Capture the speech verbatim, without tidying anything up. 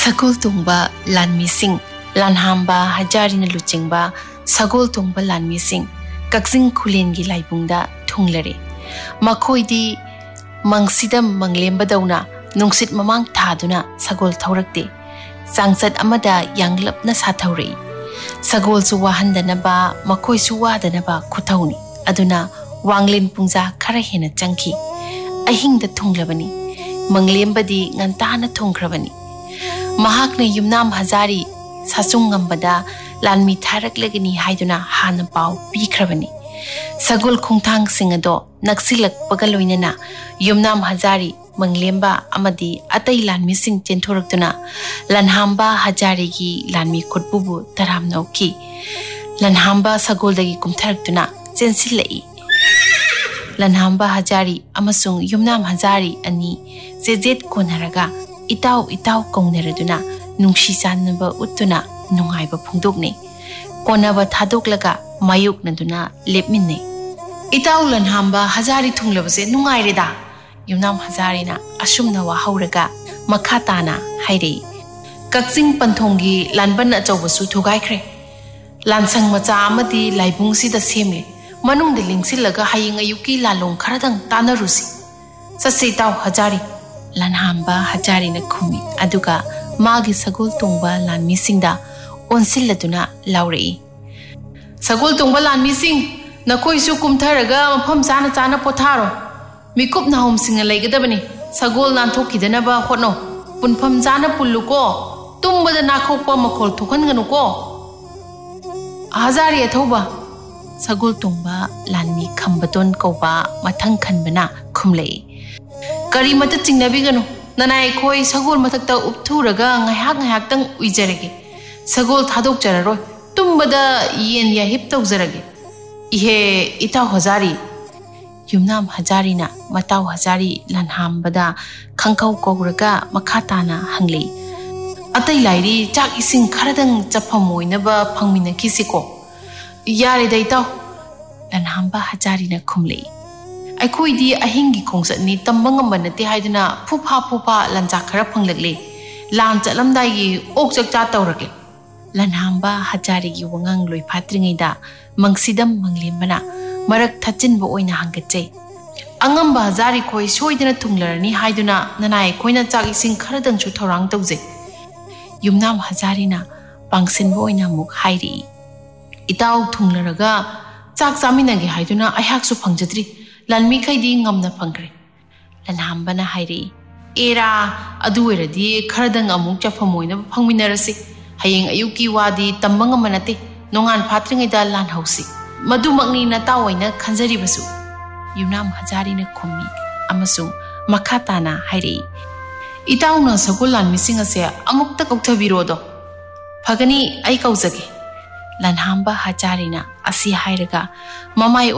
Sagol tungba lanmising lanhamba hajarina luchingba sagol tungba lanmising kakjing khulengi laibungda thunglare makhoidi mangsidam manglembadawna nungsit mamang thaduna sagol thaurakte changsat amada yanglapna sathaurai sagol su wahandanaba makhoi su wadanaba khuthauni aduna wanglin pungja khara hena changki ahingda thunglabani manglembadi ngantana thungkrabani mahakna yumnam hazari sasung ngambada lanmi tharak lagani haiduna hana pau pikrabani sagol khungthang singado naksilak pagaloinana yumnam hazari manglemba amadi atai lanmi sing chenthoroktuna lanhamba hazari gi lanmi khutbubu taram nauki lanhamba sagol dagi kumtharaktuna chensilai lanhamba hazari amasung yumnam hazari ani jejet konaraga itaw itaw kongneraduna nungsi sanaba uttuna nungaiba phungdokne konaba thadoklaga mayuknaduna lepminne itaw lanhamba hazari thunglabase nungaireda yumnam hazarina asumna wa hauraga makhatana haire kakjing panthonggi lanban achawbasu thugaikre lansang macha amadi laibungsida semle manungde lingsilaga haying ayuki lalong kharadang tanarusi sase taw hazari lanhamba hazari na khumi aduga magi sagol tungba lanmi singda onsilladuna laurei sagol tungba lanmi sing nakoi su kumtharaga mafam chana chana potharo mikup na hom singa laigadabani sagol nan thokidana ba hotno punfam chana pulluko tumbada nakhokpa makhol thokanganu ko hazari athoba sagol tungba lanmi khambaton koba mathang khanbana khumlei kari mata chingnabiganu nanai khoi sagol mathakta upthuraga ngaihak ngaihak tang uijarage sagol thadok jararoi tumbada yen ya hip tawjarage ihe itaw hazari yumnam hazari na mataw hazari lanhambada khangkau kowraga makhatana hanglei atai lairi chak ising kharadang chaphamoinaba phangmina kisiko yare dai taw lanhamba hazari na khumlei aikoidi ahingi khongsatni tambangam banate haiduna phupha phupha lancha khara phanglakle lan chalamdai gi ok chakcha tawrakle lanhamba hazari gi wangang loi phatringaida mangsidam manglembana marak thachinba oina hangatche angamba hazari khoi soidana thunglarani haiduna nanai khoina chak ising kharadang chu thorang tawje yumnam hazari na pangsinba oina muk hairi itaw thunglaraga chak chaminagi haiduna ayhak su phangjadri lanmi khaidi ngamna phangre lanhambana hairi era adu eradi kharadang amuk chaphamoina phangminarasi hayeng ayuki wadi tambang amanate nongan phatringaida lan hausi madumakni na tawaina khanjari basu yumnam hazari na khumi amasung makhatana hairi itawna sagol lanmi singa se amukta kauthabirodo phagani ai kaujage lanhamba hazari na asi hairaga mamai